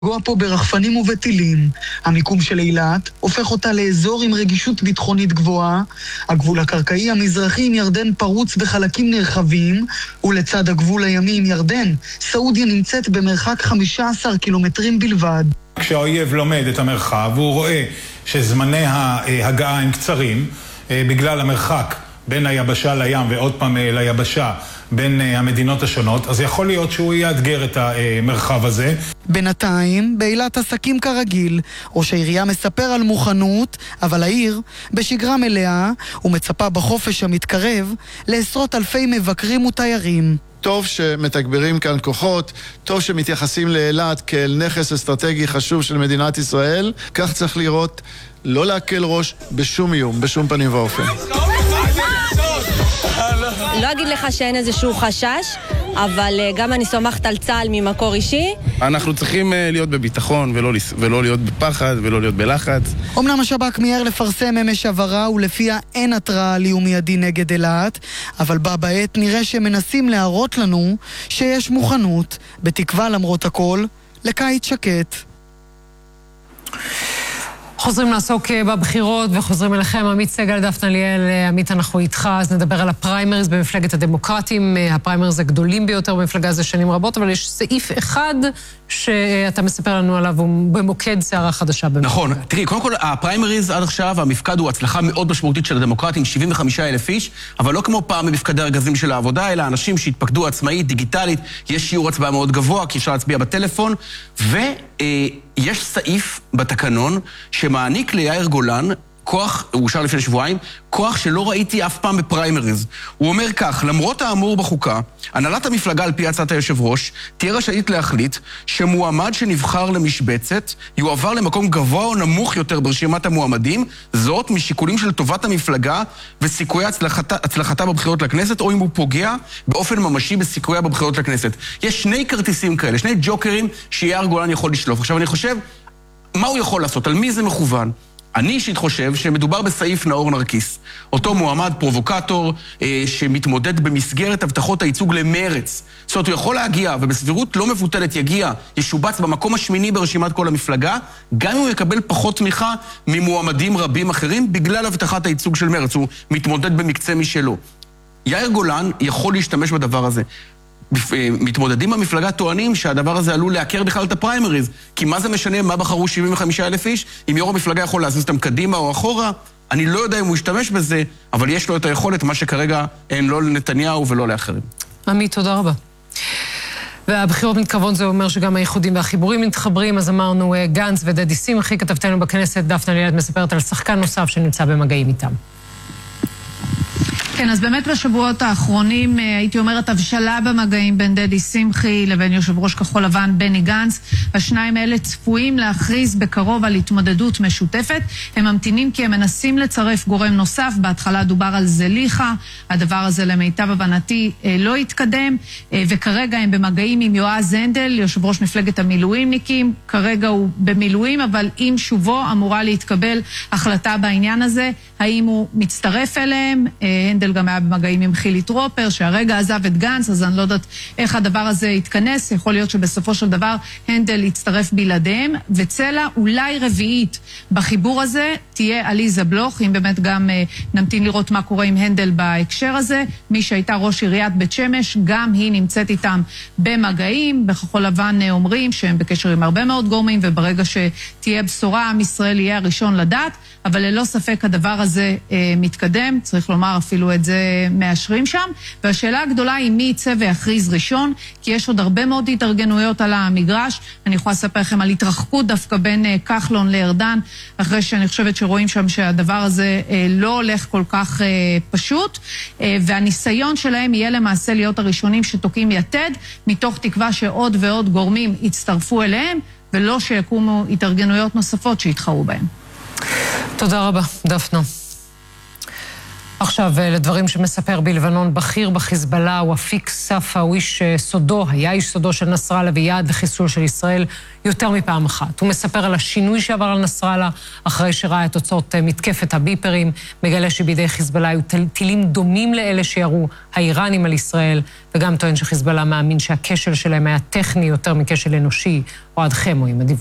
גוע פה ברחפנים ובטילים. המיקום של אילת הופך אותה לאזור עם רגישות ביטחונית גבוהה. הגבול הקרקעי המזרחי עם ירדן פרוץ בחלקים נרחבים, ולצד הגבול הימי עם ירדן, סעודיה נמצאת במרחק 15 קילומטרים בלבד. כשהאויב לומד את המרחב, הוא רואה שזמני ההגעה הם קצרים, בגלל המרחק בין היבשה לים ועוד פעם ליבשה בין המדינות השונות, אז יכול להיות שהוא יאתגר את המרחב הזה. בינתיים, באילת עסקים כרגיל, ראש העירייה מספר על מוכנות, אבל העיר בשגרה מלאה ומצפה בחופש המתקרב לעשרות אלפי מבקרים ותיירים. טוב שמתגברים כאן כוחות, טוב שמתייחסים לאילת כאל נכס אסטרטגי חשוב של מדינת ישראל. כך צריך לראות, לא להקל ראש בשום איום, בשום פנים ואופן. לא אגיד לך שאין איזשהו חשש, אבל גם אני סומכת על צה"ל ממקור אישי. אנחנו צריכים להיות בביטחון ולא להיות בפחד ולא להיות בלחץ. אמנם השב"כ מיהר לפרסם אמש הבהרה ולפיה אין התראה על איום מיידי נגד אילת, אבל בה בעת נראה שמנסים להראות לנו שיש מוכנות, בתקווה למרות הכל, לקיץ שקט. חוזרים לעסוק בבחירות וחוזרים אליכם. עמית סגל, דפנה ליאל. עמית, אנחנו איתך, אז נדבר על הפריימריז במפלגת הדמוקרטים. הפריימריז הגדולים ביותר במפלגה הזה שנים רבות, אבל יש סעיף אחד שאתה מספר לנו עליו, הוא במוקד שערה חדשה במפלגה. נכון, תראי, קודם כל הפריימריז עד עכשיו, המפקד הוא הצלחה מאוד משמעותית של הדמוקרטים, 75,000 איש, אבל לא כמו פעם במפקדי הרגזים של העבודה, אלא אנשים שהתפקדו עצמאית, דיגיטלית, יש שיעור הצבעה מאוד גבוה, כי אפשר להצביע בטלפון, יש סעיף בתקנון שמעניק ליאיר גולן כוח, הוא אושר לפני שבועיים, כוח שלא ראיתי אף פעם בפריימריז. הוא אומר כך: למרות האמור בחוקה, הנהלת המפלגה על פי הצעת היושב ראש תהיה רשאית להחליט שמועמד שנבחר למשבצת יועבר למקום גבוה או נמוך יותר ברשימת המועמדים, זאת משיקולים של טובת המפלגה וסיכויי הצלחתה בבחירות לכנסת, או אם הוא פוגע באופן ממשי בסיכויה בבחירות לכנסת. יש שני כרטיסים כאלה, שני ג'וקרים שיאיר גולן יכול לשלוף. עכשיו אני חושב, מה הוא יכול לעשות? על מי זה מכוון? אני אישית חושב שמדובר בסעיף נאור נרקיס, אותו מועמד פרובוקטור שמתמודד במסגרת הבטחות הייצוג למרץ. זאת אומרת, הוא יכול להגיע, ובסבירות לא מבוטלת יגיע, ישובץ במקום השמיני ברשימת כל המפלגה, גם אם הוא יקבל פחות תמיכה ממועמדים רבים אחרים, בגלל הבטחת הייצוג של מרץ. הוא מתמודד במקצה משלו. יאיר גולן יכול להשתמש בדבר הזה. מתמודדים במפלגה טוענים שהדבר הזה עלול להכר בכלל את הפריימריז, כי מה זה משנה מה בחרו 75,000 איש, אם יו"ר המפלגה יכול להזיז אותם קדימה או אחורה? אני לא יודע אם הוא ישתמש בזה, אבל יש לו את היכולת, מה שכרגע אין לא לנתניהו ולא לאחרים. עמית, תודה רבה. והבחירות מתקרבות, זה אומר שגם האיחודים והחיבורים מתחברים, אז אמרנו גנץ ודדי שמחי, כתבתנו בכנסת דפנה ליאל מספרת על שחקן נוסף שנמצא במגעים איתם. כן, אז באמת בשבועות האחרונים, הייתי אומרת, הבשלה במגעים בין דדי שמחי לבין יושב ראש כחול לבן בני גנץ. השניים האלה צפויים להכריז בקרוב על התמודדות משותפת. הם ממתינים כי הם מנסים לצרף גורם נוסף. בהתחלה דובר על זליכה. הדבר הזה למיטב הבנתי לא התקדם, וכרגע הם במגעים עם יועז הנדל, יושב ראש מפלגת המילואימניקים. כרגע הוא במילואים, אבל עם שובו אמורה להתקבל החלטה בעניין הזה. האם הוא מצטרף אליהם? הנדל גם היה במגעים עם חילי טרופר, שהרגע עזב את גנץ, אז אני לא יודעת איך הדבר הזה יתכנס. יכול להיות שבסופו של דבר הנדל יצטרף בלעדיהם, וצלע אולי רביעית בחיבור הזה תהיה עליזה בלוך, אם באמת גם נמתין לראות מה קורה עם הנדל בהקשר הזה. מי שהייתה ראש עיריית בית שמש, גם היא נמצאת איתם במגעים. בכחול לבן אומרים שהם בקשר עם הרבה מאוד גורמים, וברגע שתהיה בשורה, עם ישראל יהיה הראשון לדעת, אבל ללא ספק הדבר הזה מתקדם, צריך לומר אפילו את זה מאשרים שם. והשאלה הגדולה היא מי יצא ויכריז ראשון, כי יש עוד הרבה מאוד התארגנויות על המגרש. אני יכולה לספר לכם על התרחקות דווקא בין כחלון לארדן, אחרי שאני חושבת שרואים שם שהדבר הזה לא הולך כל כך פשוט, והניסיון שלהם יהיה למעשה להיות הראשונים שתוקעים יתד, מתוך תקווה שעוד ועוד גורמים יצטרפו אליהם, ולא שיקומו התארגנויות נוספות שיתחרו בהם. תודה רבה, דפנה. עכשיו לדברים שמספר בלבנון בכיר בחיזבאללה, הוא אפיק ספה, הוא היה איש סודו של נסראללה ויעד לחיסול של ישראל יותר מפעם אחת. הוא מספר על השינוי שעבר על נסראללה אחרי שראה את תוצאות מתקפת הביפרים, מגלה שבידי חיזבאללה היו טילים דומים לאלה שירו האיראנים על ישראל, וגם טוען שחיזבאללה מאמין שהכשל שלהם היה טכני יותר מכשל אנושי או עד חמו עם הדיווח.